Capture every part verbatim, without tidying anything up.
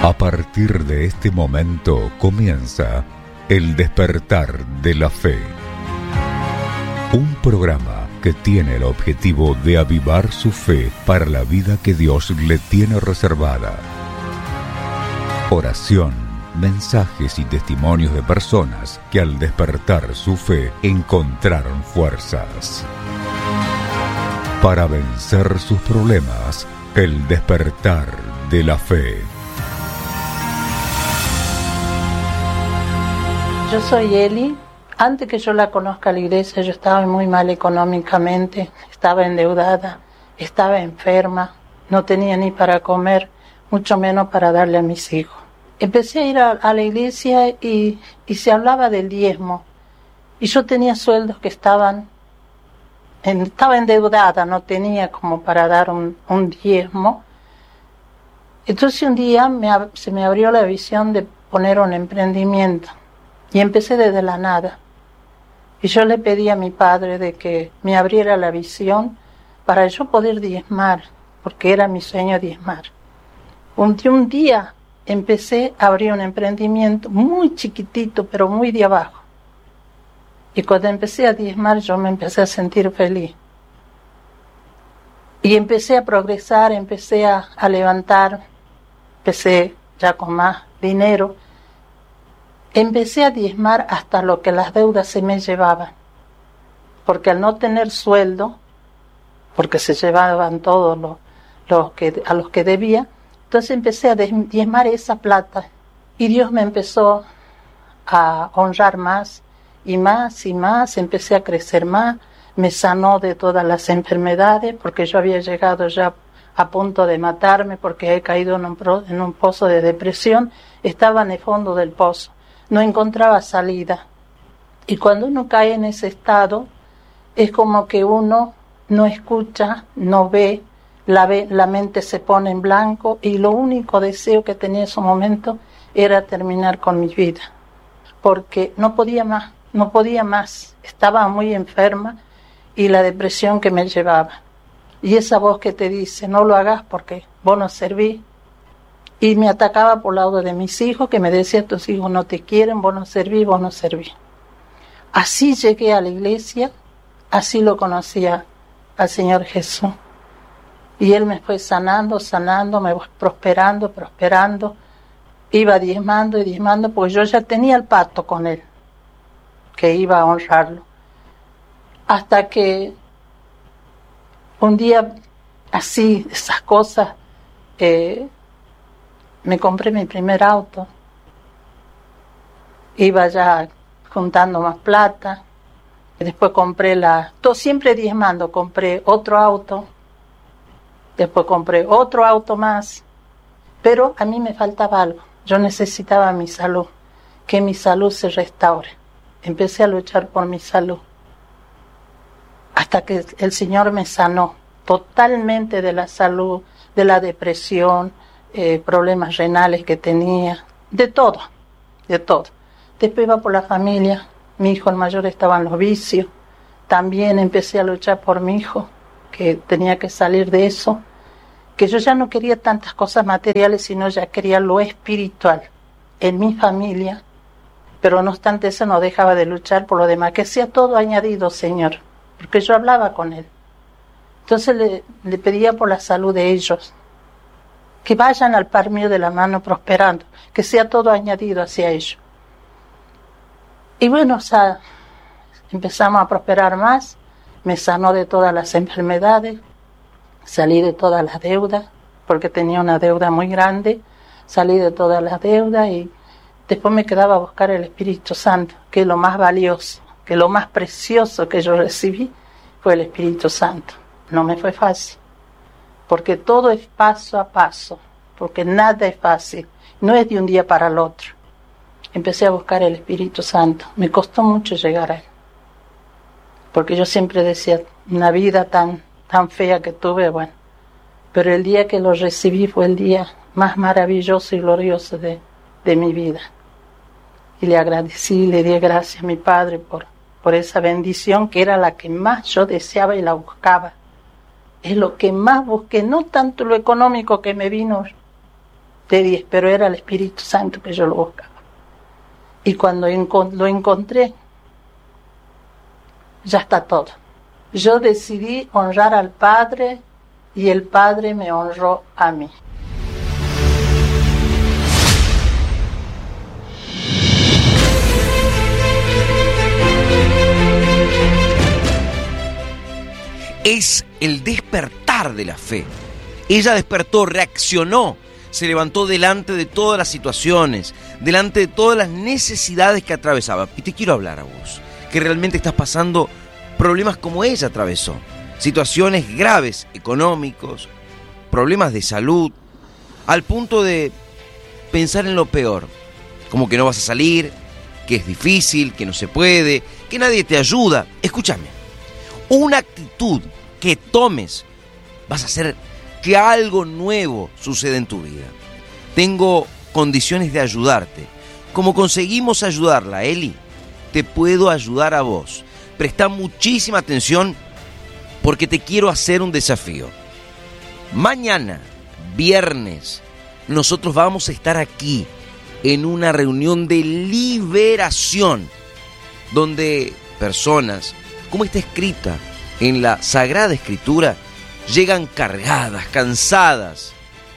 A partir de este momento comienza El Despertar de la Fe. Un programa que tiene el objetivo de avivar su fe para la vida que Dios le tiene reservada. Oración, mensajes y testimonios de personas que al despertar su fe encontraron fuerzas. Para vencer sus problemas, El Despertar de la Fe. Yo soy Eli. Antes que yo la conozca a la iglesia, yo estaba muy mal económicamente, estaba endeudada, estaba enferma, no tenía ni para comer, mucho menos para darle a mis hijos. Empecé a ir a, a la iglesia y, y se hablaba del diezmo. Y yo tenía sueldos que estaban, en, estaba endeudada, no tenía como para dar un, un diezmo. Entonces un día me, se me abrió la visión de poner un emprendimiento. Y empecé desde la nada. Y yo le pedí a mi padre de que me abriera la visión para yo poder diezmar, porque era mi sueño diezmar. Un, un día empecé a abrir un emprendimiento muy chiquitito, pero muy de abajo. Y cuando empecé a diezmar, yo me empecé a sentir feliz. Y empecé a progresar, empecé a, a levantar, empecé ya con más dinero. Empecé a diezmar hasta lo que las deudas se me llevaban, porque al no tener sueldo, porque se llevaban todos los, los que, a los que debía, entonces empecé a diezmar esa plata y Dios me empezó a honrar más y más y más, empecé a crecer más, me sanó de todas las enfermedades, porque yo había llegado ya a punto de matarme porque he caído en un, en un pozo de depresión, estaba en el fondo del pozo. No encontraba salida. Y cuando uno cae en ese estado, es como que uno no escucha, no ve, la, ve, la mente se pone en blanco y lo único deseo que tenía en ese momento era terminar con mi vida. Porque no podía más, no podía más. Estaba muy enferma y la depresión que me llevaba. Y esa voz que te dice, no lo hagas porque vos no servís. Y me atacaba por lado de mis hijos, que me decía, tus hijos no te quieren, vos no servís, vos no servís. Así llegué a la iglesia, así lo conocía al Señor Jesús. Y Él me fue sanando, sanando, me fue prosperando, prosperando. Iba diezmando y diezmando, porque yo ya tenía el pacto con Él, que iba a honrarlo. Hasta que un día, así, esas cosas, eh, me compré mi primer auto, iba ya juntando más plata, después compré la, todo siempre diezmando, compré otro auto, después compré otro auto más, pero a mí me faltaba algo, yo necesitaba mi salud, que mi salud se restaure. Empecé a luchar por mi salud, hasta que el Señor me sanó totalmente de la salud, de la depresión, Eh, problemas renales que tenía, de todo, de todo. Después iba por la familia, mi hijo el mayor estaba en los vicios, también empecé a luchar por mi hijo, que tenía que salir de eso, que yo ya no quería tantas cosas materiales, sino ya quería lo espiritual en mi familia, pero no obstante eso no dejaba de luchar por lo demás, que sea todo añadido, Señor, porque yo hablaba con Él. Entonces le, le pedía por la salud de ellos, que vayan al par mío de la mano prosperando, que sea todo añadido hacia ellos. Y bueno, o sea, empezamos a prosperar más, me sanó de todas las enfermedades, salí de todas las deudas, porque tenía una deuda muy grande, salí de todas las deudas y después me quedaba a buscar el Espíritu Santo, que es lo más valioso, que lo más precioso que yo recibí fue el Espíritu Santo. No me fue fácil, porque todo es paso a paso, porque nada es fácil, no es de un día para el otro. Empecé a buscar el Espíritu Santo, me costó mucho llegar a Él, porque yo siempre decía, una vida tan, tan fea que tuve, bueno, pero el día que lo recibí fue el día más maravilloso y glorioso de, de mi vida. Y le agradecí, le di gracias a mi Padre por, por esa bendición que era la que más yo deseaba y la buscaba. Es lo que más busqué, no tanto lo económico que me vino de diez, pero era el Espíritu Santo que yo lo buscaba. Y cuando encont- lo encontré, ya está todo. Yo decidí honrar al Padre y el Padre me honró a mí. Es el despertar de la fe. Ella despertó, reaccionó, se levantó delante de todas las situaciones, delante de todas las necesidades que atravesaba. Y te quiero hablar a vos, que realmente estás pasando problemas como ella atravesó. Situaciones graves, económicos, problemas de salud, al punto de pensar en lo peor. Como que no vas a salir, que es difícil, que no se puede, que nadie te ayuda. Escúchame, una actitud que tomes vas a hacer que algo nuevo suceda en tu vida. Tengo condiciones de ayudarte. Como conseguimos ayudarla, Eli, te puedo ayudar a vos. Presta muchísima atención porque te quiero hacer un desafío. Mañana, viernes, nosotros vamos a estar aquí en una reunión de liberación donde personas, como está escrita en la Sagrada Escritura, llegan cargadas, cansadas,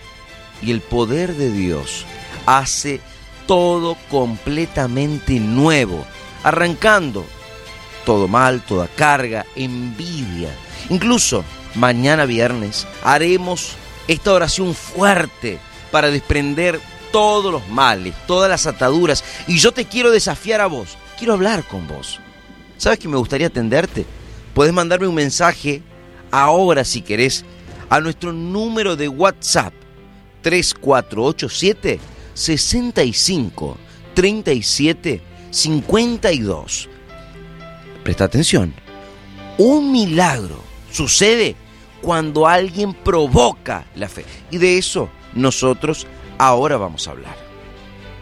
y el poder de Dios hace todo completamente nuevo, arrancando todo mal, toda carga, envidia. Incluso mañana viernes haremos esta oración fuerte para desprender todos los males, todas las ataduras, y yo te quiero desafiar a vos, quiero hablar con vos. ¿Sabes que me gustaría atenderte? Podés mandarme un mensaje ahora si querés a nuestro número de WhatsApp tres cuatro ocho siete, seis cinco, tres siete, cinco dos. Presta atención. Un milagro sucede cuando alguien provoca la fe. Y de eso nosotros ahora vamos a hablar.